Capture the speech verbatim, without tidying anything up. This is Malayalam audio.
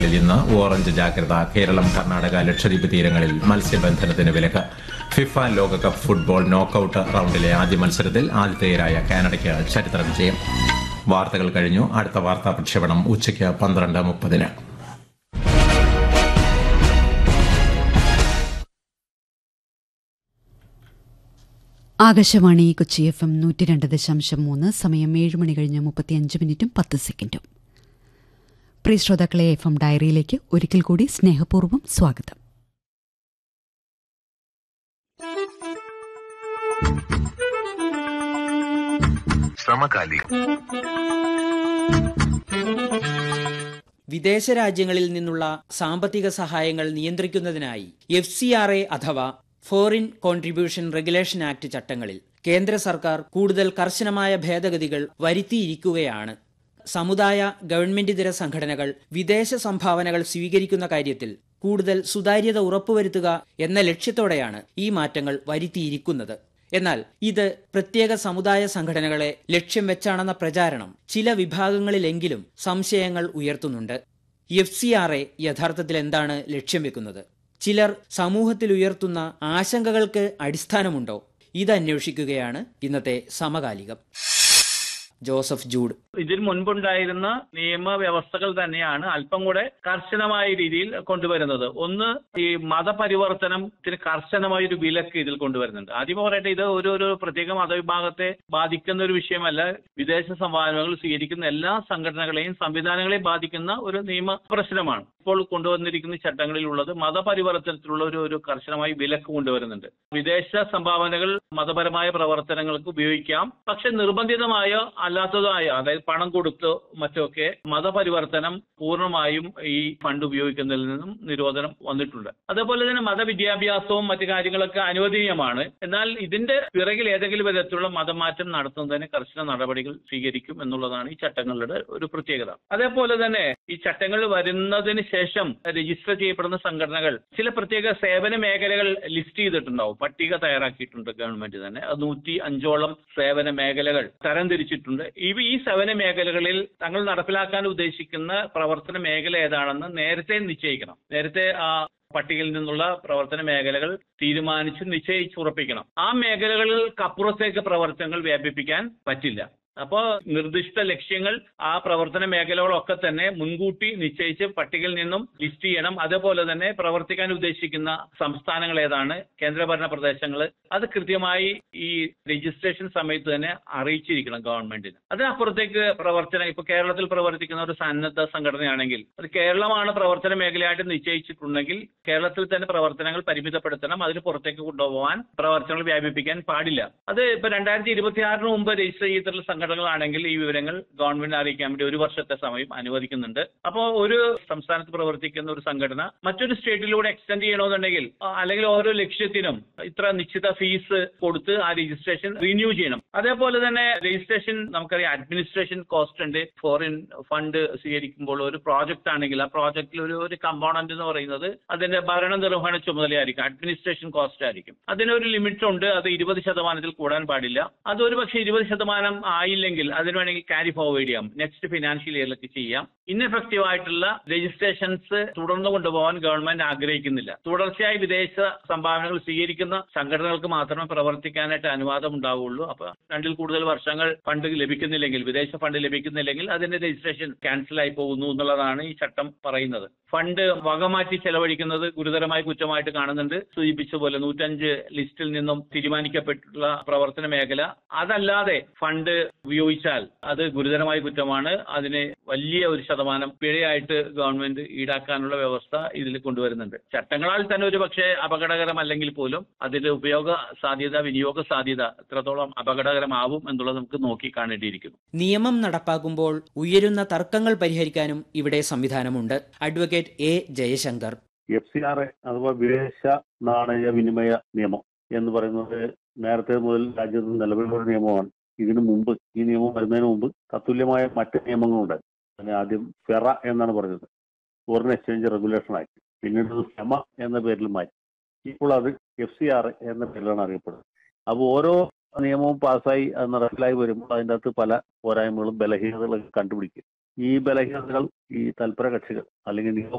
ഇന്ന് ഓറഞ്ച് ജാഗ്രത. കേരളം, കർണാടക, ലക്ഷദ്വീപ് തീരങ്ങളിൽ മത്സ്യബന്ധനത്തിന് വിലക്ക്. ഫിഫ ലോകകപ്പ് ഫുട്ബോൾ നോക്കൌട്ട് റൌണ്ടിലെ ആദ്യ മത്സരത്തിൽ ആതിഥേയരായ കാനഡയ്ക്ക് ചരിത്ര വിജയം. വാർത്തകൾ കഴിഞ്ഞു. അടുത്ത വാർത്താ പ്രക്ഷേപണം ഉച്ചയ്ക്ക് പന്ത്രണ്ട് മുപ്പതിന്. ആകാശവാണി കൊച്ചി എഫ് എം നൂറ്റി രണ്ട് ദശാംശം മൂന്ന്. സമയം ഏഴ് മണി കഴിഞ്ഞ് മുപ്പത്തിയഞ്ച് മിനിറ്റും പത്ത് സെക്കൻഡും. പ്രിയ ശ്രോതാക്കളെ, എഫ് എം ഡയറിയിലേക്ക് ഒരിക്കൽ കൂടി സ്നേഹപൂർവ്വം സ്വാഗതം. സമകാലികം. വിദേശ രാജ്യങ്ങളിൽ നിന്നുള്ള സാമ്പത്തിക സഹായങ്ങൾ നിയന്ത്രിക്കുന്നതിനായി എഫ് സി ആർ എ അഥവാ ഫോറിൻ കോൺട്രിബ്യൂഷൻ റെഗുലേഷൻ ആക്ട് ചട്ടങ്ങളിൽ കേന്ദ്ര സർക്കാർ കൂടുതൽ കർശനമായ ഭേദഗതികൾ വരുത്തിയിരിക്കുകയാണ്. സമുദായ ഗവൺമെന്റിതര സംഘടനകൾ വിദേശ സംഭാവനകൾ സ്വീകരിക്കുന്ന കാര്യത്തിൽ കൂടുതൽ സുതാര്യത ഉറപ്പുവരുത്തുക എന്ന ലക്ഷ്യത്തോടെയാണ് ഈ മാറ്റങ്ങൾ വരുത്തിയിരിക്കുന്നത്. എന്നാൽ ഇത് പ്രത്യേക സമുദായ സംഘടനകളെ ലക്ഷ്യം വെച്ചാണെന്ന പ്രചാരണം ചില വിഭാഗങ്ങളിലെങ്കിലും സംശയങ്ങൾ ഉയർത്തുന്നുണ്ട്. എഫ് സി ആർ എ യഥാർത്ഥത്തിൽ എന്താണ് ലക്ഷ്യം വെക്കുന്നത്? ചിലർ സമൂഹത്തിൽ ഉയർത്തുന്ന ആശങ്കകൾക്ക് അടിസ്ഥാനമുണ്ടോ? ഇതന്വേഷിക്കുകയാണ് ഇന്നത്തെ സമകാലികം. Joseph Jude. ഇതിന് മുൻപുണ്ടായിരുന്ന നിയമവ്യവസ്ഥകൾ തന്നെയാണ് അല്പം കൂടെ കർശനമായ രീതിയിൽ കൊണ്ടുവരുന്നത്. ഒന്ന്, ഈ മതപരിവർത്തനത്തിന് കർശനമായ ഒരു വിലക്ക് ഇതിൽ കൊണ്ടുവരുന്നുണ്ട്. ആദ്യം പറയട്ടെ, ഇത് ഒരു ഒരു പ്രത്യേക മതവിഭാഗത്തെ ബാധിക്കുന്ന ഒരു വിഷയമല്ല. വിദേശ സംഭാവനകൾ സ്വീകരിക്കുന്ന എല്ലാ സംഘടനകളെയും സംവിധാനങ്ങളെയും ബാധിക്കുന്ന ഒരു നിയമ പ്രശ്നമാണ്. ഇപ്പോൾ കൊണ്ടുവന്നിരിക്കുന്ന ചട്ടങ്ങളിലുള്ളത് മതപരിവർത്തനത്തിലുള്ള ഒരു ഒരു കർശനമായി വിലക്ക് കൊണ്ടുവരുന്നുണ്ട്. വിദേശ സംഭാവനകൾ മതപരമായ പ്രവർത്തനങ്ങൾക്ക് ഉപയോഗിക്കാം, പക്ഷെ നിർബന്ധിതമായോ അല്ലാത്തതായ, അതായത് പണം കൊടുത്തോ മറ്റൊക്കെ മതപരിവർത്തനം പൂർണ്ണമായും ഈ ഫണ്ട് ഉപയോഗിക്കുന്നതിൽ നിന്നും നിരോധനം വന്നിട്ടുണ്ട്. അതേപോലെ തന്നെ മതവിദ്യാഭ്യാസവും മറ്റു കാര്യങ്ങളൊക്കെ അനുവദനീയമാണ്. എന്നാൽ ഇതിന്റെ പിറകിൽ ഏതെങ്കിലും വിധത്തിലുള്ള മതമാറ്റം നടത്തുന്നതിന് കർശന നടപടികൾ സ്വീകരിക്കും എന്നുള്ളതാണ് ഈ ചട്ടങ്ങളുടെ ഒരു പ്രത്യേകത. അതേപോലെ തന്നെ ഈ ചട്ടങ്ങൾ വരുന്നതിന് ശേഷം രജിസ്റ്റർ ചെയ്യപ്പെടുന്ന സംഘടനകൾ ചില പ്രത്യേക സേവന മേഖലകൾ ലിസ്റ്റ് ചെയ്തിട്ടുണ്ടാവും. പട്ടിക തയ്യാറാക്കിയിട്ടുണ്ട് ഗവൺമെന്റ് തന്നെ. അത് നൂറ്റി അഞ്ചോളം സേവന മേഖലകൾ തരംതിരിച്ചിട്ടുണ്ട്. ഇവ ഈ സേവന മേഖലകളിൽ തങ്ങൾ നടപ്പിലാക്കാൻ ഉദ്ദേശിക്കുന്ന പ്രവർത്തന മേഖല ഏതാണെന്ന് നേരത്തെ നിശ്ചയിക്കണം. നേരത്തെ ആ പട്ടികയിൽ നിന്നുള്ള പ്രവർത്തന മേഖലകൾ തീരുമാനിച്ച് നിശ്ചയിച്ചുറപ്പിക്കണം. ആ മേഖലകൾക്കപ്പുറത്തേക്ക് പ്രവർത്തനങ്ങൾ വ്യാപിപ്പിക്കാൻ പറ്റില്ല. അപ്പോൾ നിർദ്ദിഷ്ട ലക്ഷ്യങ്ങൾ ആ പ്രവർത്തന മേഖലകളൊക്കെ തന്നെ മുൻകൂട്ടി നിശ്ചയിച്ച് പട്ടികയിൽ നിന്നും ലിസ്റ്റ് ചെയ്യണം. അതേപോലെ തന്നെ പ്രവർത്തിക്കാൻ ഉദ്ദേശിക്കുന്ന സംസ്ഥാനങ്ങൾ ഏതാണ്, കേന്ദ്രഭരണ പ്രദേശങ്ങൾ, അത് കൃത്യമായി ഈ രജിസ്ട്രേഷൻ സമയത്ത് തന്നെ അറിയിച്ചിരിക്കണം ഗവൺമെന്റിന്. അതിനപ്പുറത്തേക്ക് പ്രവർത്തനം, ഇപ്പൊ കേരളത്തിൽ പ്രവർത്തിക്കുന്ന ഒരു സന്നദ്ധ സംഘടനയാണെങ്കിൽ അത് കേരളമാണ് പ്രവർത്തന മേഖലയായിട്ട് നിശ്ചയിച്ചിട്ടുണ്ടെങ്കിൽ കേരളത്തിൽ തന്നെ പ്രവർത്തനങ്ങൾ പരിമിതപ്പെടുത്തണം. അതിന് പുറത്തേക്ക് കൊണ്ടുപോകാൻ പ്രവർത്തനങ്ങൾ വ്യാപിപ്പിക്കാൻ പാടില്ല. അത് ഇപ്പൊ രണ്ടായിരത്തി ഇരുപത്തി ആറിന് മുമ്പ് രജിസ്റ്റർ ചെയ്തിട്ടുള്ള സംഘടനകളാണെങ്കിൽ ഈ വിവരങ്ങൾ ഗവൺമെന്റിനെ അറിയിക്കാൻ വേണ്ടി ഒരു വർഷത്തെ സമയം അനുവദിക്കുന്നുണ്ട്. അപ്പോൾ ഒരു സംസ്ഥാനത്ത് പ്രവർത്തിക്കുന്ന ഒരു സംഘടന മറ്റൊരു സ്റ്റേറ്റിലൂടെ എക്സ്റ്റെൻഡ് ചെയ്യണമെന്നുണ്ടെങ്കിൽ അല്ലെങ്കിൽ ഓരോ ലക്ഷ്യത്തിനും ഇത്ര നിശ്ചിത ഫീസ് കൊടുത്ത് ആ രജിസ്ട്രേഷൻ റിന്യൂ ചെയ്യണം. അതേപോലെ തന്നെ രജിസ്ട്രേഷൻ നമുക്കറിയാം അഡ്മിനിസ്ട്രേഷൻ കോസ്റ്റ് ഉണ്ട്. ഫോറിൻ ഫണ്ട് സ്വീകരിക്കുമ്പോൾ ഒരു പ്രോജക്റ്റ് ആണെങ്കിൽ ആ പ്രോജക്റ്റിൽ ഒരു ഒരു കമ്പോണന്റ് എന്ന് പറയുന്നത് അതിന്റെ ഭരണ നിർവഹണ ചുമതലയായിരിക്കും, അഡ്മിനിസ്ട്രേഷൻ കോസ്റ്റ് ആയിരിക്കും. അതിനൊരു ലിമിറ്റ് ഉണ്ട്. അത് ഇരുപത് ശതമാനത്തിൽ കൂടാൻ പാടില്ല. അത് ഒരു പക്ഷേ ഇരുപത് ശതമാനം ആയില്ലെങ്കിൽ അതിന് വേണമെങ്കിൽ ക്യാരി ഫോർവേഡ് ചെയ്യാം, നെക്സ്റ്റ് ഫിനാൻഷ്യൽ ഇയറിലേക്ക് ചെയ്യാം. ഇൻഎഫക്റ്റീവ് ആയിട്ടുള്ള രജിസ്ട്രേഷൻസ് തുടർന്നു കൊണ്ടുപോകാൻ ഗവൺമെന്റ് ആഗ്രഹിക്കുന്നില്ല. തുടർച്ചയായി വിദേശ സംഭാവനകൾ സ്വീകരിക്കുന്ന സംഘടനകൾക്ക് മാത്രമേ പ്രവർത്തിക്കാനായിട്ട് അനുവാദം ഉണ്ടാവുള്ളൂ. അപ്പൊ രണ്ടിൽ കൂടുതൽ വർഷങ്ങൾ ഫണ്ട് ലഭിക്കുന്നില്ലെങ്കിൽ, വിദേശ ഫണ്ട് ലഭിക്കുന്നില്ലെങ്കിൽ അതിന്റെ രജിസ്ട്രേഷൻ ക്യാൻസൽ ആയി പോകുന്നു എന്നുള്ളതാണ് ഈ ചട്ടം പറയുന്നത്. ഫണ്ട് വകമാറ്റി ചെലവഴിക്കുന്നത് ഗുരുതരമായ കുറ്റമായിട്ട് കാണുന്നുണ്ട്. സൂചിപ്പിച്ച പോലെ നൂറ്റഞ്ച് ലിസ്റ്റിൽ നിന്നും തീരുമാനിക്കപ്പെട്ടിട്ടുള്ള പ്രവർത്തന മേഖല അതല്ലാതെ ഫണ്ട് ഉപയോഗിച്ചാൽ അത് ഗുരുതരമായ കുറ്റമാണ്. അതിന് വലിയ ഒരു ശതമാനം പിഴയായിട്ട് ഗവൺമെന്റ് ഈടാക്കാനുള്ള വ്യവസ്ഥ ഇതിൽ കൊണ്ടുവരുന്നുണ്ട്. ചട്ടങ്ങളാൽ തന്നെ ഒരു പക്ഷേ അപകടകരമല്ലെങ്കിൽ പോലും അതിന്റെ ഉപയോഗ സാധ്യത, വിനിയോഗ സാധ്യത എത്രത്തോളം അപകടകരമാവും എന്നുള്ളത് നമുക്ക് നോക്കി കാണേണ്ടിയിരിക്കുന്നു. നിയമം നടപ്പാക്കുമ്പോൾ ഉയരുന്ന തർക്കങ്ങൾ പരിഹരിക്കാനും ഇവിടെ സംവിധാനമുണ്ട്. Advocate A Jaishankar. F C R A അഥവാ വിദേശ നാണയ വിനിമയ നിയമം എന്ന് പറയുന്നത് നേരത്തെ മുതൽ രാജ്യത്ത് നിലവിലുള്ള നിയമമാണ്. ഇതിനു മുമ്പ്, ഈ നിയമം വരുന്നതിന് മുമ്പ് തത്തുല്യമായ മറ്റ് നിയമങ്ങളുണ്ട്. അതിന് ആദ്യം ഫെറ എന്നാണ് പറഞ്ഞത്, ഫോറിൻ എക്സ്ചേഞ്ച് റെഗുലേഷൻ ആക്ട്. പിന്നീട് ഫെമ എന്ന പേരിൽ മാറ്റി. ഇപ്പോൾ അത് എഫ് സി ആർ എ എന്ന പേരിലാണ് അറിയപ്പെടുന്നത്. അപ്പോൾ ഓരോ നിയമവും പാസ്സായി അത് നടപ്പിലായി വരുമ്പോൾ അതിൻ്റെ അകത്ത് പല പോരായ്മകളും ബലഹീനതകളും കണ്ടുപിടിക്കും. ഈ ബലഹീനതകൾ ഈ തൽപര കക്ഷികൾ അല്ലെങ്കിൽ നിയമ